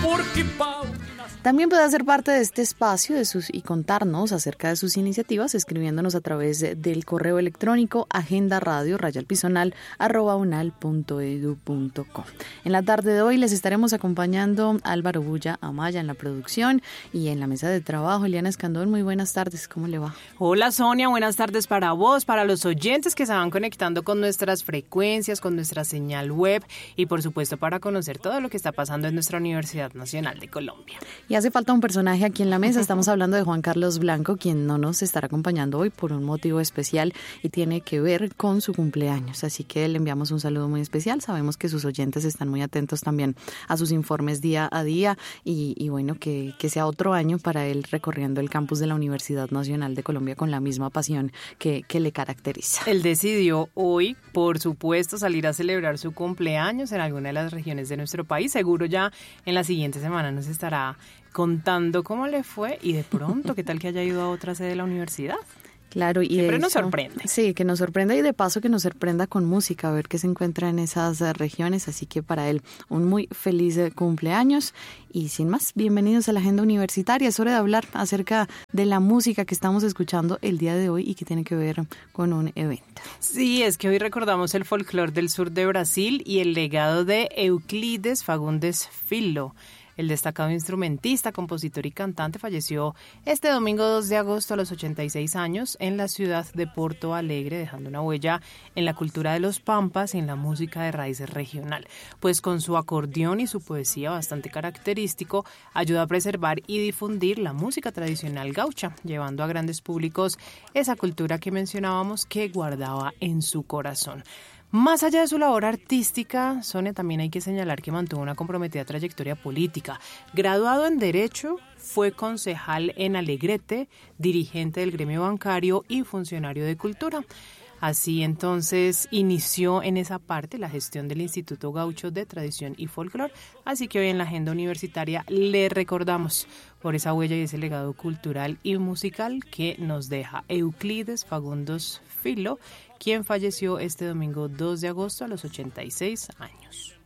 También puede hacer parte de este espacio y contarnos acerca de sus iniciativas escribiéndonos a través del correo electrónico agendaradio@unal.edu.co. En la tarde de hoy les estaremos acompañando Álvaro Bulla Amaya en la producción y en la mesa de trabajo. Eliana Escandón, muy buenas tardes, ¿cómo le va? Hola Sonia, buenas tardes para vos, para los oyentes que se van conectando con nuestras frecuencias, con nuestra señal web y por supuesto para conocer todo lo que está pasando en nuestra Universidad Nacional de Colombia. Y hace falta un personaje aquí en la mesa. Estamos hablando de Juan Carlos Blanco, quien no nos estará acompañando hoy por un motivo especial y tiene que ver con su cumpleaños. Así que le enviamos un saludo muy especial. Sabemos que sus oyentes están muy atentos también a sus informes día a día y bueno, que sea otro año para él recorriendo el campus de la Universidad Nacional de Colombia con la misma pasión que le caracteriza. Él decidió hoy, por supuesto, salir a celebrar su cumpleaños en alguna de las regiones de nuestro país. Seguro ya en la siguiente semana nos estará contando cómo le fue y de pronto qué tal que haya ido a otra sede de la universidad. Claro, y siempre nos sorprende. Sí, que nos sorprenda y de paso que nos sorprenda con música, a ver qué se encuentra en esas regiones. Así que para él, un muy feliz cumpleaños. Y sin más, bienvenidos a la Agenda Universitaria. Es hora de hablar acerca de la música que estamos escuchando el día de hoy y que tiene que ver con un evento. Sí, es que hoy recordamos el folclore del sur de Brasil y el legado de Euclides Fagundes Filho. El destacado instrumentista, compositor y cantante falleció este domingo 2 de agosto a los 86 años en la ciudad de Porto Alegre, dejando una huella en la cultura de los pampas y en la música de raíces regional. Pues con su acordeón y su poesía bastante característico, ayuda a preservar y difundir la música tradicional gaucha, llevando a grandes públicos esa cultura que mencionábamos que guardaba en su corazón. Más allá de su labor artística, Sonia, también hay que señalar que mantuvo una comprometida trayectoria política. Graduado en Derecho, fue concejal en Alegrete, dirigente del gremio bancario y funcionario de Cultura. Así entonces inició en esa parte la gestión del Instituto Gaucho de Tradición y Folclore, así que hoy en la Agenda Universitaria le recordamos por esa huella y ese legado cultural y musical que nos deja Euclides Fagundes Filho, quien falleció este domingo 2 de agosto a los 86 años.